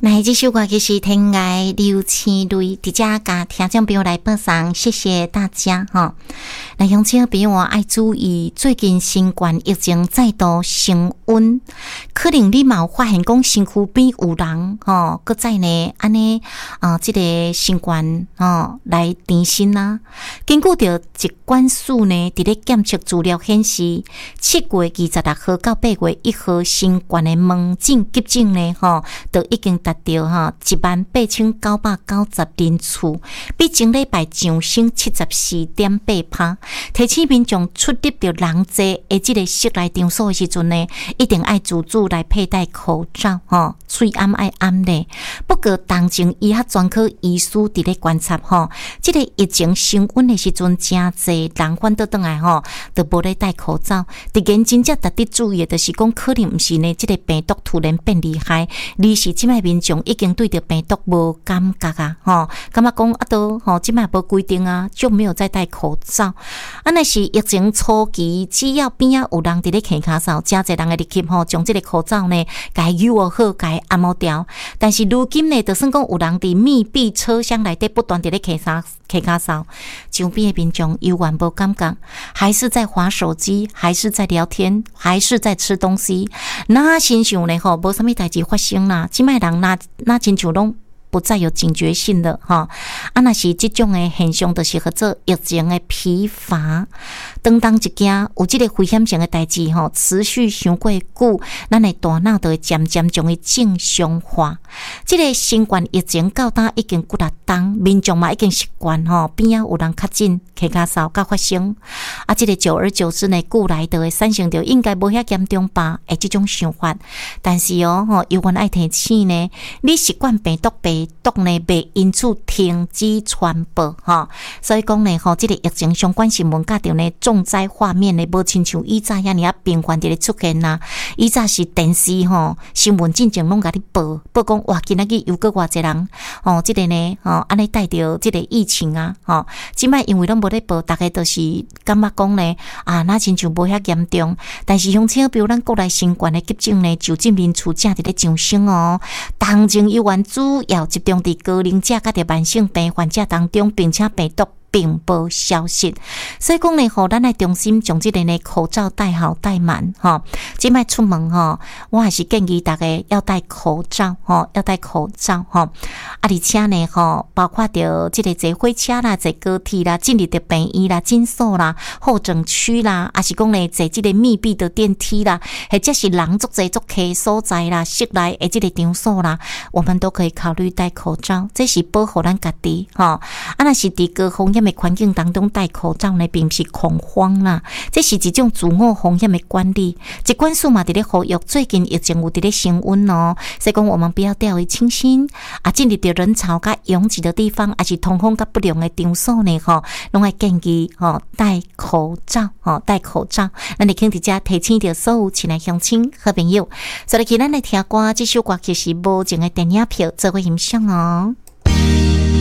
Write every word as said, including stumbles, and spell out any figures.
那这首歌曲是天涯刘青蕊，伫遮甲听众朋友来播送，谢谢大家哈。那乡亲朋友爱注意，最近新冠疫情再度升温，可能你嘛有发现讲身躯边有人吼，搁再呢安尼啊，这个新冠吼来填身啊。根据着疾管署呢，伫咧检测资料显示，七月二十六号到八月一号新冠的门诊急诊呢，吼，都已经达到哈一万八千九百九十人次，比前礼拜上升七十四点八趴。提醒民众出入着人济的这个室内场所的时阵呢，一定爱自主来佩戴口罩吼，嘴暗爱暗咧。不过当前医学专科医师伫咧观察吼，这个疫情升温的时阵，真侪人反倒转来吼，都无咧戴口罩。伫眼真正特别注意的就是讲，可能毋是呢，这个病毒突然变厉害，而是即摆民众已经对着病毒无感觉啊，吼，感觉讲啊都吼，即摆无规定啊，就没有再戴口罩。啊，那是疫情初期，只要边仔有人伫咧揢骹扫，真侪人会入去吼，将即个口罩呢，甲伊捂好，甲伊按摩掉。但是如今呢，就算讲有人伫密闭车厢内底不断伫咧揢骹揢骹扫，周边的民众犹原无感觉，还是在滑手机，还是在聊天，还是在吃东西。那亲像呢吼，无啥物代志发生啦，即摆人那那亲像拢不再有警觉性了哈，啊，那是这种的现象，就是叫做疫情的疲乏。当当一件有这个危险性的代志吼，持续伤过久，咱的大脑就会渐渐将伊正常化。这个新冠疫情到呾已经几六冬，民众嘛已经习惯吼，边仔有人确诊，揢骹扫甲发生，啊，这个久而久之呢，久来就会产生着应该无遐严重吧，诶，这种想法。但是哦吼，犹原爱提醒呢，你习惯病毒病。病毒呢，被因此停止传播哈，所以讲呢，吼，这个疫情相关新闻甲着呢重灾画面呢，无亲像以前遐尔啊频繁伫咧出现呐。以前是电视吼新闻进前拢甲你报，报讲哇，今仔日又个偌济人吼，这个呢吼安尼带着这个疫情啊吼，即摆因为拢无咧报，大家都是感觉讲呢啊，那亲像无遐严重，但是乡亲比如咱国内新冠的急诊呢，就诊人数正伫咧上升哦，当前医院主要集中伫高龄者甲着慢性病患者当中，并且病毒并无消息，所以讲呢，吼，咱来中心将这个呢口罩戴好戴满哈。即摆出门哈，我还是建议大家要戴口罩哈，要戴口罩哈。啊，而且呢，吼，包括着这个坐火车啦、坐高铁啦、进入的病院啦、诊所啦、候诊区啦，还是讲呢坐这个密闭的电梯啦，或者是人足侪足客所在啦、室内的这个场所啦，我们都可以考虑戴口罩，这是保护咱家己哈。啊，那是伫高风险的环境当中戴口罩呢，并不是恐慌啦，这是一种自我风险的管理。疾管署嘛，伫咧呼吁，最近疫情有伫咧升温哦，所以讲我们不要掉以轻心啊，进入到人潮甲拥挤的地方，还是通风甲不良的场所呢，吼，拢爱建议吼戴口罩，吼戴口罩。咱嚟肯伫遮提醒着所有亲爱乡亲好朋友，所以今咱来听歌，这首歌曲是无情的电影票，做伙欣赏哦。